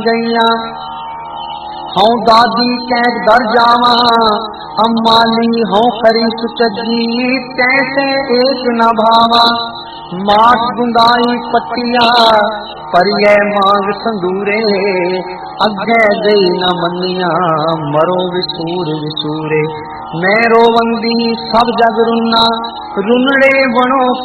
गैया हूँ दादी कैक दर जावा अम्माली हूँ खरी सुचजी कैसे एक न भावा माट गुंदाई पट्टिया परिये मांग संदूरे अगे गई न मनिया मरो विसूर विसूरे मैं रोवंदी सब जग रुन्ना रुनड़े बनो